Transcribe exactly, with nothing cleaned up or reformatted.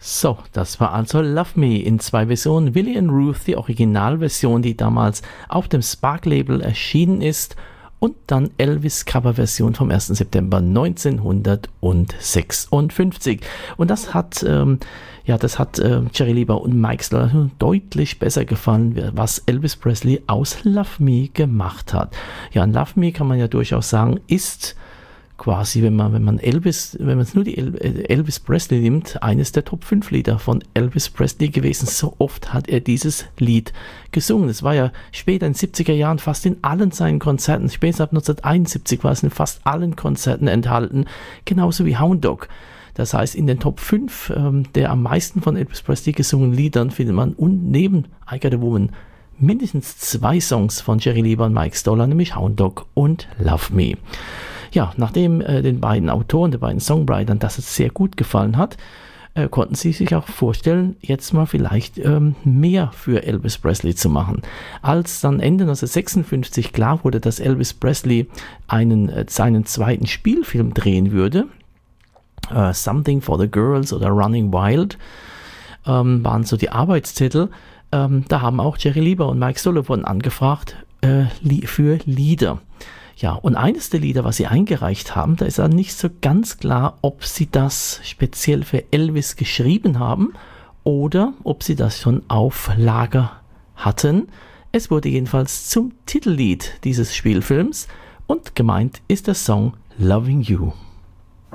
So, das war also Love Me in zwei Versionen. Willie and Ruth, die Originalversion, die damals auf dem Spark-Label erschienen ist, und dann Elvis Coverversion vom ersten September neunzehnhundertsechsundfünfzig. Und das hat, ähm, ja, das hat äh, Jerry Lieber und Mike Stoller deutlich besser gefallen, was Elvis Presley aus Love Me gemacht hat. Ja, und Love Me kann man ja durchaus sagen, ist quasi, wenn man, wenn man Elvis, wenn man es nur die El- Elvis Presley nimmt, eines der Top fünf Lieder von Elvis Presley gewesen. So oft hat er dieses Lied gesungen. Es war ja später in den siebziger Jahren fast in allen seinen Konzerten, später ab neunzehnhunderteinundsiebzig war es in fast allen Konzerten enthalten, genauso wie Hound Dog. Das heißt, in den Top fünf ähm, der am meisten von Elvis Presley gesungenen Liedern findet man und neben I Got a Woman mindestens zwei Songs von Jerry Lieber und Mike Stoller, nämlich Hound Dog und Love Me. Ja, nachdem äh, den beiden Autoren, den beiden Songwritern das jetzt sehr gut gefallen hat, äh, konnten sie sich auch vorstellen, jetzt mal vielleicht ähm, mehr für Elvis Presley zu machen. Als dann Ende neunzehnhundertsechsundfünfzig klar wurde, dass Elvis Presley einen, äh, seinen zweiten Spielfilm drehen würde, äh, Something for the Girls oder Running Wild, ähm, waren so die Arbeitstitel. Ähm, da haben auch Jerry Lieber und Mike Sullivan angefragt äh, li- für Lieder. Ja, und eines der Lieder, was sie eingereicht haben, da ist dann nicht so ganz klar, ob sie das speziell für Elvis geschrieben haben oder ob sie das schon auf Lager hatten. Es wurde jedenfalls zum Titellied dieses Spielfilms und gemeint ist der Song Loving You.